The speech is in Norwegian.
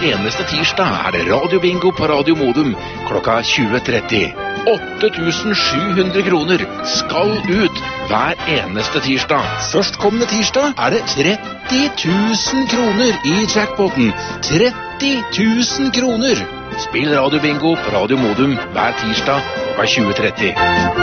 eneste tirsdag er det radiobingo på Radio Modum klokka 20:30. 8.700 kroner skal ut hver eneste tirsdag. Førstkommende tirsdag er det 30 000 kroner i jackpoten. 30 000 kroner! Spill radiobingo på Radio Modum hver tirsdag klokka 20:30.